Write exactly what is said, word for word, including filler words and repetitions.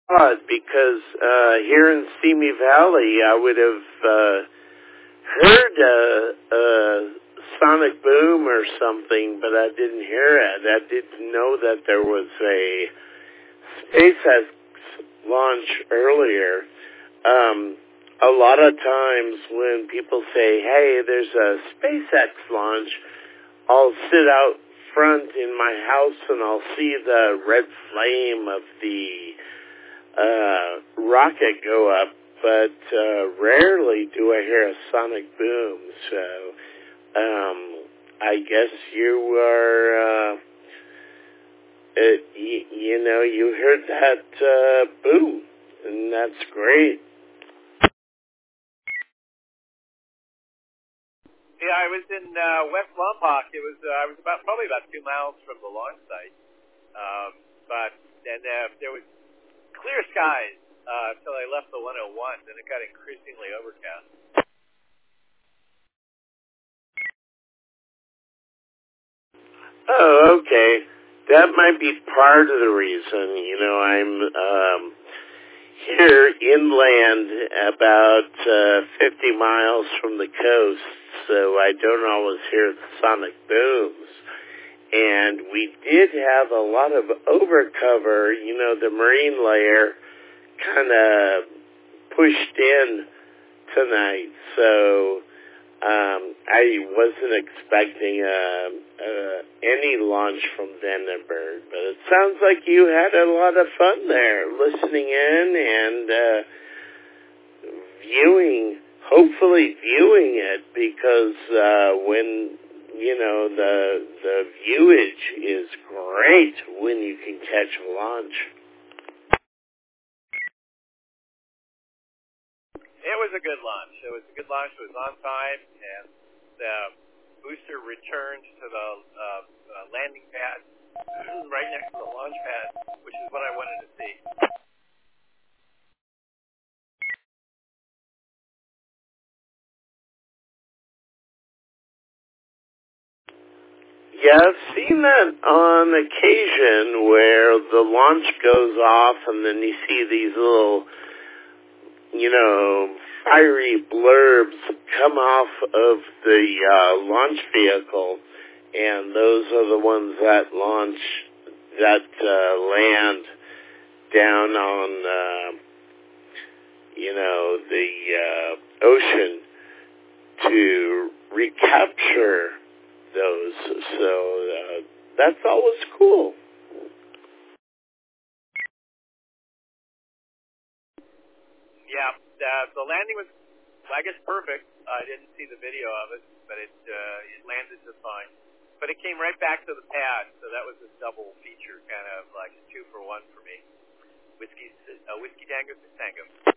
odd because uh, here in Simi Valley, I would have uh, heard a, a sonic boom or something, but I didn't hear it. I didn't know that there was a SpaceX launch earlier. Um, a lot of times when people say, hey, there's a SpaceX launch, I'll sit out front in my house and I'll see the red flame of the uh, rocket go up, but uh, rarely do I hear a sonic boom. So um, I guess you are, uh, it, y- you know, you heard that uh, boom, and that's great. Yeah, I was in uh, West Lombok. It was uh, I was about probably about two miles from the launch site, um, but and uh, there was clear skies uh, until I left the one oh one. Then it got increasingly overcast. Oh, okay. That might be part of the reason. You know, I'm um, here inland about uh, fifty miles from the coast, so I don't always hear the sonic booms. And we did have a lot of overcover, you know, the marine layer kind of pushed in tonight, so um, I wasn't expecting uh, uh, any launch from Vandenberg, but it sounds like you had a lot of fun there, listening in and uh, viewing, hopefully viewing it, because uh, when, you know, the the viewage is great when you can catch a launch. It was a good launch. It was a good launch. It was on time, and the booster returned to the uh, uh, landing pad right next to the launch pad, which is what I wanted to see. Yeah, I've seen that on occasion where the launch goes off and then you see these little, you know, fiery blurbs come off of the uh, launch vehicle, and those are the ones that launch, that uh, land down on, uh, you know, the uh, ocean to recapture those. So uh, that's always cool. Yeah, the, the landing was, I guess, perfect. I didn't see the video of it, but it uh, it landed just fine. But it came right back to the pad, so that was a double feature, kind of like a two for one for me. Whiskey, uh, whiskey tango, tango.